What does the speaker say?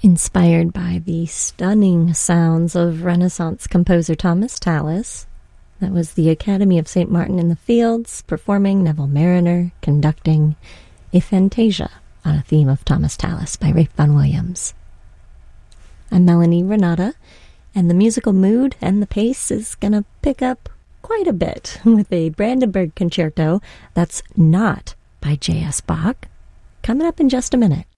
Inspired by the stunning sounds of Renaissance composer Thomas Tallis. That was the Academy of St. Martin in the Fields performing Neville Marriner conducting a fantasia on a theme of Thomas Tallis by Ralph Vaughan Williams. I'm Melanie Renata, and the musical mood and the pace is going to pick up quite a bit with a Brandenburg concerto that's not by J.S. Bach, coming up in just a minute.